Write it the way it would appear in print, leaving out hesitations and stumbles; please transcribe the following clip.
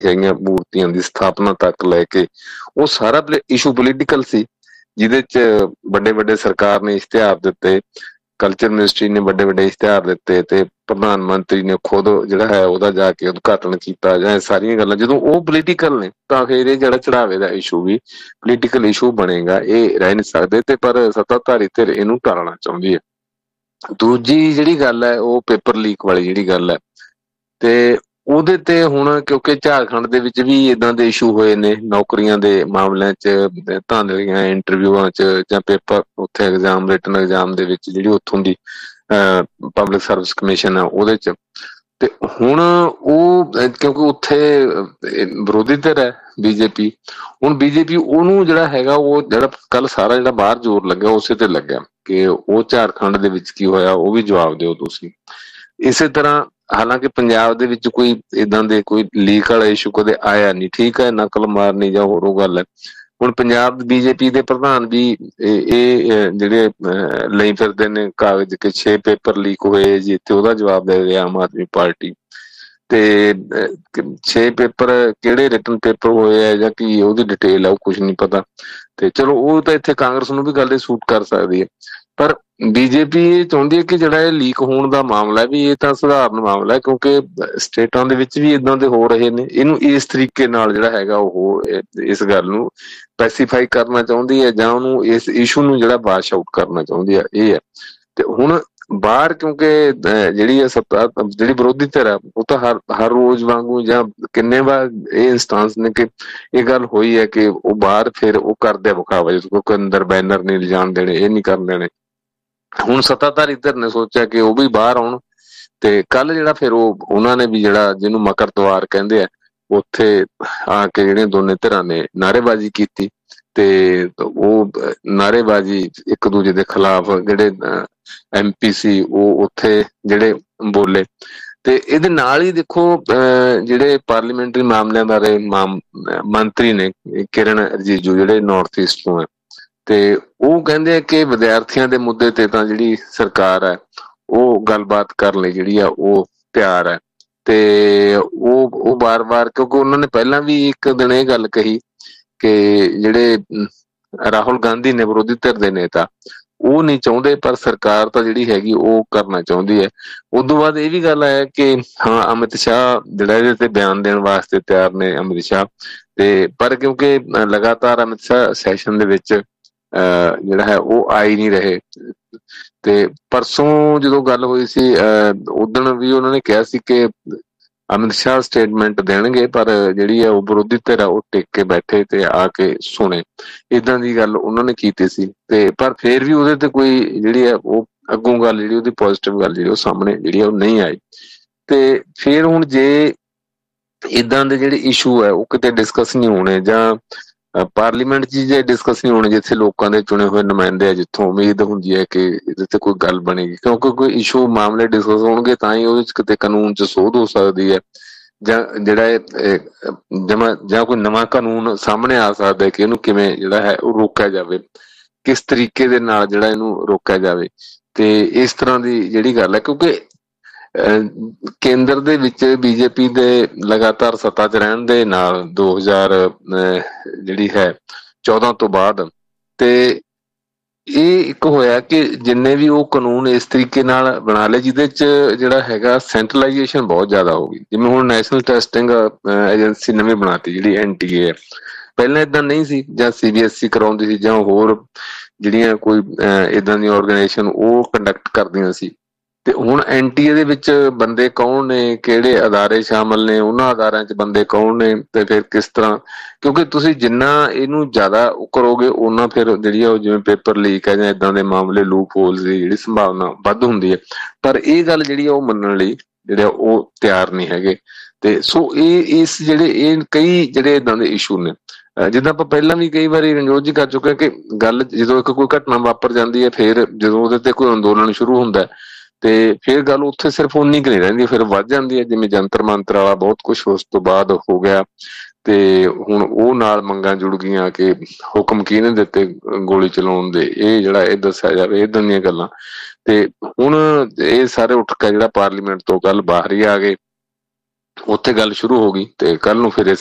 ਹੈਗੀਆਂ ਮੂਰਤੀਆਂ ਦੀ ਸਥਾਪਨਾ ਤੱਕ ਲੈ ਕੇ ਉਹ ਸਾਰਾ ਇਸ਼ੂ ਪੋਲੀਟੀਕਲ ਸੀ, ਜਿਹਦੇ ਚ ਵੱਡੇ ਵੱਡੇ ਸਰਕਾਰ ਨੇ ਇਸ਼ਤਿਹਾਰ ਦਿੱਤੇ, ਕਲਚਰ ਮਿਨਿਸਟਰੀ ਨੇ ਵੱਡੇ ਵੱਡੇ ਇਸ਼ਤਿਹਾਰ ਦਿੱਤੇ ਤੇ ਪ੍ਰਧਾਨ ਮੰਤਰੀ ਨੇ ਖੁਦ ਜਿਹੜਾ ਹੈ ਉਹਦਾ ਜਾ ਕੇ ਉਦਘਾਟਨ ਕੀਤਾ, ਜਾਂ ਇਹ ਸਾਰੀਆਂ ਗੱਲਾਂ ਜਦੋਂ ਉਹ ਪੋਲੀਟੀਕਲ ਨੇ ਤਾਂ ਫਿਰ ਇਹ ਜਿਹੜਾ ਚੜਾਵੇ ਦਾ ਇਸ਼ੂ ਵੀ ਪੋਲੀਟੀਕਲ ਇਸ਼ੂ ਬਣੇਗਾ, ਇਹ ਰਹਿ ਨਹੀਂ ਸਕਦੇ। ਤੇ ਪਰ ਸੱਤਾਧਾਰੀ ਧਿਰ ਇਹਨੂੰ ਟਾਲਣਾ ਚਾਹੁੰਦੀ ਹੈ। ਦੂਜੀ ਜਿਹੜੀ ਗੱਲ ਹੈ ਉਹ ਪੇਪਰ ਲੀਕ ਵਾਲੀ ਜਿਹੜੀ ਗੱਲ ਹੈ, ਤੇ ਉਹਦੇ ਤੇ ਹੁਣ ਕਿਉਂਕਿ ਝਾਰਖੰਡ ਦੇ ਵਿੱਚ ਵੀ ਏਦਾਂ ਦੇ ਇਸ਼ੂ ਹੋਏ ਨੇ ਨੌਕਰੀਆਂ ਦੇ ਮਾਮਲਿਆਂ 'ਚ, ਧਾਂਦਲੀਆਂ ਇੰਟਰਵਿਊਆਂ 'ਚ ਜਾਂ ਪੇਪਰ ਉੱਥੇ ਐਗਜ਼ਾਮ ਰਿਟਨ ਐਗਜ਼ਾਮ ਦੇ ਵਿੱਚ ਜਿਹੜੀ ਉੱਥੋਂ ਦੀ ਪਬਲਿਕ ਸਰਵਿਸ ਕਮਿਸ਼ਨ ਆ ਉਹਦੇ 'ਚ, ਤੇ ਹੁਣ ਉਹ ਕਿਉਂਕਿ ਉੱਥੇ ਵਿਰੋਧੀ ਧਿਰ ਹੈ ਬੀਜੇਪੀ, ਹੁਣ ਬੀਜੇਪੀ ਉਹਨੂੰ ਜਿਹੜਾ ਹੈਗਾ ਉਹ ਜਿਹੜਾ ਕੱਲ ਸਾਰਾ ਜਿਹੜਾ ਬਾਹਰ ਜ਼ੋਰ ਲੱਗਿਆ ਉਸੇ ਤੇ ਲੱਗਿਆ ਕਿ ਉਹ ਝਾਰਖੰਡ ਦੇ ਵਿੱਚ ਕੀ ਹੋਇਆ ਉਹ ਵੀ ਜਵਾਬ ਦਿਓ ਤੁਸੀਂ। ਇਸੇ ਤਰ੍ਹਾਂ ਹਾਲਾਂਕਿ ਪੰਜਾਬ ਦੇ ਵਿੱਚ ਕੋਈ ਏਦਾਂ ਦੇ ਕੋਈ ਲੀਕ ਵਾਲਾ ਇਸ਼ੂ ਕਦੇ ਆਇਆ ਨਹੀਂ, ਠੀਕ ਹੈ, ਨਕਲ ਮਾਰਨੀ ਜਾਂ ਹੋਰ ਉਹ ਗੱਲ ਹੈ। ਹੁਣ ਪੰਜਾਬ ਬੀਜੇਪੀ ਦੇ ਪ੍ਰਧਾਨ ਵੀ ਇਹ ਜਿਹੜੇ ਲਈ ਫਿਰਦੇ ਨੇ ਕਾਗਜ਼ ਕਿ 6 ਪੇਪਰ ਲੀਕ ਹੋਏ ਜੀ, ਤੇ ਉਹਦਾ ਜਵਾਬ ਦੇ ਰਿਹਾ ਆਮ ਆਦਮੀ ਪਾਰਟੀ। ਤੇ 6 ਪੇਪਰ ਕਿਹੜੇ ਰਿਟਨ ਪੇਪਰ ਹੋਏ ਆ ਜਾਂ ਕੀ ਉਹਦੀ ਡਿਟੇਲ ਆ ਉਹ ਕੁਛ ਨਹੀਂ ਪਤਾ। ਤੇ ਚਲੋ ਉਹ ਤਾਂ ਇੱਥੇ ਕਾਂਗਰਸ ਨੂੰ ਵੀ ਗੱਲ ਇਹ ਸੂਟ ਕਰ ਸਕਦੀ ਹੈ, ਪਰ ਬੀਜੇਪੀ ਇਹ ਚਾਹੁੰਦੀ ਹੈ ਕਿ ਜਿਹੜਾ ਇਹ ਲੀਕ ਹੋਣ ਦਾ ਮਾਮਲਾ ਵੀ ਇਹ ਤਾਂ ਸਧਾਰਨ ਮਾਮਲਾ ਹੈ, ਕਿਉਂਕਿ ਸਟੇਟਾਂ ਦੇ ਵਿੱਚ ਵੀ ਇਦਾਂ ਦੇ ਹੋ ਰਹੇ ਨੇ। ਇਹਨੂੰ ਇਸ ਤਰੀਕੇ ਨਾਲ ਜਿਹੜਾ ਹੈਗਾ ਉਹ ਇਸ ਗੱਲ ਨੂੰ ਸਪੈਸੀਫਾਈ ਕਰਨਾ ਚਾਹੁੰਦੀ ਹੈ ਜਾਂ ਉਹਨੂੰ ਇਸ ਇਸ਼ੂ ਨੂੰ ਜਿਹੜਾ ਵਾਸ਼ ਆਊਟ ਕਰਨਾ ਚਾਹੁੰਦੀ ਹੈ, ਇਹ ਹੈ। ਤੇ ਹੁਣ ਬਾਹਰ ਕਿਉਂਕਿ ਜਿਹੜੀ ਹੈ ਸੱਤਾ ਜਿਹੜੀ ਵਿਰੋਧੀ ਧਿਰ ਹੈ ਉਹ ਤਾਂ ਹਰ ਰੋਜ਼ ਵਾਂਗੂ ਜਾਂ ਕਿੰਨੇ ਵਾਰ ਇਹ ਇੰਸਟਾਂਸ ਨੇ ਕਿ ਇਹ ਗੱਲ ਹੋਈ ਹੈ ਕਿ ਉਹ ਬਾਹਰ ਫਿਰ ਉਹ ਕਰਦੇ ਵਿਖਾਵਾ, ਕਿਉਂਕਿ ਅੰਦਰ ਬੈਨਰ ਨਹੀਂ ਲਿਜਾਣ ਦੇਣੇ, ਇਹ ਨਹੀਂ ਕਰਨ ਦੇਣੇ। ਹੁਣ ਸੱਤਾਧਾਰੀ ਧਿਰ ਨੇ ਸੋਚਿਆ ਕਿ ਉਹ ਵੀ ਬਾਹਰ ਆਉਣ, ਤੇ ਕੱਲ ਜਿਹੜਾ ਫਿਰ ਉਹਨਾਂ ਨੇ ਵੀ ਜਿਹੜਾ ਜਿਹਨੂੰ ਮਕਰ ਦੁਆਰ ਕਹਿੰਦੇ ਆ ਉੱਥੇ ਆ ਕੇ ਜਿਹੜੀਆਂ ਦੋਨੇ ਧਿਰਾਂ ਨੇ ਨਾਅਰੇਬਾਜ਼ੀ ਕੀਤੀ, ਤੇ ਉਹ ਨਾਅਰੇਬਾਜ਼ੀ ਇੱਕ ਦੂਜੇ ਦੇ ਖਿਲਾਫ ਜਿਹੜੇ MP ਸੀ ਉਹ ਉੱਥੇ ਜਿਹੜੇ ਬੋਲੇ। ਤੇ ਇਹਦੇ ਨਾਲ ਹੀ ਦੇਖੋ ਜਿਹੜੇ ਪਾਰਲੀਮੈਂਟਰੀ ਮਾਮਲਿਆਂ ਬਾਰੇ ਮੰਤਰੀ ਨੇ ਕਿਰਨ ਰਿਜੀਜੂ ਜਿਹੜੇ ਨਾਰਥ ਈਸਟ ਤੋਂ ਹੈ, ਤੇ ਉਹ ਕਹਿੰਦੇ ਆ ਕਿ ਵਿਦਿਆਰਥੀਆਂ ਦੇ ਮੁੱਦੇ ਤੇ ਤਾਂ ਜਿਹੜੀ ਸਰਕਾਰ ਹੈ ਉਹ ਗੱਲਬਾਤ ਕਰਨ ਲਈ ਜਿਹੜੀ ਆ ਉਹ ਤਿਆਰ ਹੈ। ਤੇ ਉਹ ਬਾਰ-ਬਾਰ ਕਿਉਂਕਿ ਉਹਨਾਂ ਨੇ ਪਹਿਲਾਂ ਵੀ ਇੱਕ ਦਿਨ ਇਹ ਗੱਲ ਕਹੀ ਕਿ ਜਿਹੜੇ ਰਾਹੁਲ ਗਾਂਧੀ ਨੇ ਵਿਰੋਧੀ ਧਿਰ ਦੇ ਨੇਤਾ ਉਹ ਨਹੀਂ ਚਾਹੁੰਦੇ, ਪਰ ਸਰਕਾਰ ਤਾਂ ਜਿਹੜੀ ਹੈਗੀ ਉਹ ਕਰਨਾ ਚਾਹੁੰਦੀ ਹੈ। ਉਦੋਂ ਬਾਅਦ ਇਹ ਵੀ ਗੱਲ ਆਇਆ ਕਿ ਹਾਂ ਅਮਿਤ ਸ਼ਾਹ ਜਿਹੜਾ ਇਹਦੇ ਤੇ ਬਿਆਨ ਦੇਣ ਵਾਸਤੇ ਤਿਆਰ ਨੇ ਅਮਿਤ ਸ਼ਾਹ, ਤੇ ਪਰ ਕਿਉਂਕਿ ਲਗਾਤਾਰ ਅਮਿਤ ਸ਼ਾਹ ਸੈਸ਼ਨ ਦੇ ਵਿੱਚ ਜਿਹੜਾ ਹੈ ਉਹ ਆਈ ਨਹੀਂ ਰਹੇ। ਤੇ ਪਰਸੋਂ ਜਦੋਂ ਗੱਲ ਹੋਈ ਸੀ ਉਦਣ ਵੀ ਉਹਨਾਂ ਨੇ ਕਿਹਾ ਸੀ ਕਿ ਅਮਿਤ ਸ਼ਾਹ ਸਟੇਟਮੈਂਟ ਦੇਣਗੇ, ਪਰ ਜਿਹੜੀ ਹੈ ਉਹ ਵਿਰੋਧੀ ਧਿਰ ਆ ਉਹ ਟਿਕ ਕੇ ਬੈਠੇ ਤੇ ਆ ਕੇ ਸੁਣੇ, ਏਦਾਂ ਦੀ ਗੱਲ ਉਹਨਾਂ ਨੇ ਕੀਤੀ ਸੀ। ਤੇ ਪਰ ਫਿਰ ਵੀ ਉਹਦੇ ਤੇ ਕੋਈ ਜਿਹੜੀ ਹੈ ਉਹ ਅੱਗੋਂ ਗੱਲ ਜਿਹੜੀ ਉਹਦੀ ਪੋਜ਼ਿਟਿਵ ਗੱਲ ਜਿਹੜੀ ਉਹ ਸਾਹਮਣੇ ਜਿਹੜੀ ਉਹ ਨਹੀਂ ਆਈ। ਤੇ ਫਿਰ ਹੁਣ ਜੇ ਏਦਾਂ ਦੇ ਜਿਹੜੇ ਇਸ਼ੂ ਹੈ ਉਹ ਕਿਤੇ ਡਿਸਕਸ ਨਹੀਂ ਹੋਣੇ ਜਾਂ ਪਾਰਲੀਮੈਂਟ 'ਚ ਜੇ ਡਿਸਕਸ ਨਹੀਂ ਹੋਣੇ ਜਿੱਥੇ ਲੋਕਾਂ ਦੇ ਚੁਣੇ ਹੋਏ ਨੁਮਾਇੰਦੇ ਆ, ਜਿੱਥੋਂ ਉਮੀਦ ਹੁੰਦੀ ਹੈ ਕਿ ਇਹਦੇ ਤੇ ਕੋਈ ਗੱਲ ਬਣੇਗੀ, ਕਿਉਂਕਿ ਕੋਈ ਇਸ਼ੂ ਮਾਮਲੇ ਡਿਸਕਸ ਹੋਣਗੇ ਤਾਂ ਹੀ ਉਹਦੇ 'ਚ ਕਿਤੇ ਕਾਨੂੰਨ 'ਚ ਸੋਧ ਹੋ ਸਕਦੀ ਹੈ ਜਾਂ ਜਿਹੜਾ ਜਾਂ ਕੋਈ ਨਵਾਂ ਕਾਨੂੰਨ ਸਾਹਮਣੇ ਆ ਸਕਦਾ ਕਿ ਇਹਨੂੰ ਕਿਵੇਂ ਜਿਹੜਾ ਹੈ ਉਹ ਰੋਕਿਆ ਜਾਵੇ, ਕਿਸ ਤਰੀਕੇ ਦੇ ਨਾਲ ਜਿਹੜਾ ਇਹਨੂੰ ਰੋਕਿਆ ਜਾਵੇ। ਤੇ ਇਸ ਤਰ੍ਹਾਂ ਦੀ ਜਿਹੜੀ ਗੱਲ ਹੈ ਕਿਉਂਕਿ ਕੇਂਦਰ ਦੇ ਵਿੱਚ ਬੀਜੇਪੀ ਦੇ ਲਗਾਤਾਰ ਸੱਤਾ 'ਚ ਰਹਿਣ ਦੇ ਨਾਲ 2000 ਜਿਹੜੀ ਹੈ 14 ਤੋਂ ਬਾਅਦ, ਤੇ ਇਹ ਇੱਕ ਹੋਇਆ ਕਿ ਜਿੰਨੇ ਵੀ ਉਹ ਕਾਨੂੰਨ ਇਸ ਤਰੀਕੇ ਨਾਲ ਬਣਾ ਲਏ ਜਿਹਦੇ 'ਚ ਜਿਹੜਾ ਹੈਗਾ ਸੈਂਟਰਲਾਈਜੇਸ਼ਨ ਬਹੁਤ ਜ਼ਿਆਦਾ ਹੋ ਗਈ। ਜਿਵੇਂ ਹੁਣ ਨੈਸ਼ਨਲ ਟੈਸਟਿੰਗ ਏਜੰਸੀ ਨਵੀਂ ਬਣਾਤੀ ਜਿਹੜੀ NTA ਹੈ, ਪਹਿਲਾਂ ਏਦਾਂ ਨਹੀਂ ਸੀ, ਜਾਂ CBSE ਕਰਾਉਂਦੀ ਸੀ ਜਾਂ ਹੋਰ ਜਿਹੜੀਆਂ ਕੋਈ ਏਦਾਂ ਦੀਆਂ ਆਰਗੇਨਾਈਜੇਸ਼ਨ ਉਹ ਕੰਡਕਟ ਕਰਦੀਆਂ ਸੀ। ਤੇ ਹੁਣ NTA ਦੇ ਵਿੱਚ ਬੰਦੇ ਕੌਣ ਨੇ, ਕਿਹੜੇ ਅਦਾਰੇ ਸ਼ਾਮਲ ਨੇ, ਉਹਨਾਂ ਅਦਾਰਿਆਂ 'ਚ ਬੰਦੇ ਕੌਣ ਨੇ, ਤੇ ਫਿਰ ਕਿਸ ਤਰ੍ਹਾਂ, ਕਿਉਂਕਿ ਤੁਸੀਂ ਜਿੰਨਾ ਇਹਨੂੰ ਜ਼ਿਆਦਾ ਉਹ ਕਰੋਗੇ ਉਹਨਾਂ ਫਿਰ ਜਿਹੜੀ ਆ ਉਹ ਜਿਵੇਂ ਪੇਪਰ ਲੀਕ ਹੈ ਜਾਂ ਏਦਾਂ ਦੇ ਮਾਮਲੇ ਲੂਪ ਹੋਲਸ ਦੀ ਜਿਹੜੀ ਸੰਭਾਵਨਾ ਵੱਧ ਹੁੰਦੀ ਹੈ। ਪਰ ਇਹ ਗੱਲ ਜਿਹੜੀ ਆ ਉਹ ਮੰਨਣ ਲਈ ਜਿਹੜੇ ਉਹ ਤਿਆਰ ਨਹੀਂ ਹੈਗੇ। ਤੇ ਸੋ ਇਸ ਜਿਹੜੇ ਕਈ ਜਿਹੜੇ ਏਦਾਂ ਦੇ ਇਸ਼ੂ ਨੇ, ਜਿੱਦਾਂ ਆਪਾਂ ਪਹਿਲਾਂ ਵੀ ਕਈ ਵਾਰੀ ਰਣਜੋਤ ਜੀ ਕਰ ਚੁੱਕੇ ਕਿ ਗੱਲ ਜਦੋਂ ਇੱਕ ਕੋਈ ਘਟਨਾ ਵਾਪਰ ਜਾਂਦੀ ਹੈ ਫਿਰ ਜਦੋਂ ਉਹਦੇ ਤੇ ਕੋਈ ਅੰਦੋਲਨ ਸ਼ੁਰੂ ਹੁੰਦਾ ਤੇ ਫਿਰ ਗੱਲ ਉੱਥੇ ਸਿਰਫ ਉਨੀ ਕੁ ਨਹੀਂ ਰਹਿੰਦੀ, ਫਿਰ ਵੱਧ ਜਾਂਦੀ ਹੈ। ਜਿਵੇਂ ਜੰਤਰ ਮੰਤਰ ਵਾਲਾ ਬਹੁਤ ਕੁਛ ਉਸ ਤੋਂ ਬਾਅਦ ਹੋ ਗਿਆ, ਤੇ ਹੁਣ ਉਹ ਨਾਲ ਮੰਗਾਂ ਜੁੜ ਗਈਆਂ ਕਿ ਹੁਕਮ ਕਿਹਨੇ ਦਿੱਤੇ ਗੋਲੀ ਚਲਾਉਣ ਦੇ, ਇਹ ਜਿਹੜਾ ਇਹ ਦੱਸਿਆ ਜਾਵੇ, ਏਦਾਂ ਦੀਆਂ ਗੱਲਾਂ। ਤੇ ਹੁਣ ਇਹ ਸਾਰੇ ਉੱਠ ਕੇ ਜਿਹੜਾ ਪਾਰਲੀਮੈਂਟ ਤੋਂ ਗੱਲ ਬਾਹਰ ਹੀ ਆ ਗਏ, ਉੱਥੇ ਗੱਲ ਸ਼ੁਰੂ ਹੋ ਗਈ ਤੇ ਕੱਲ ਨੂੰ ਫਿਰ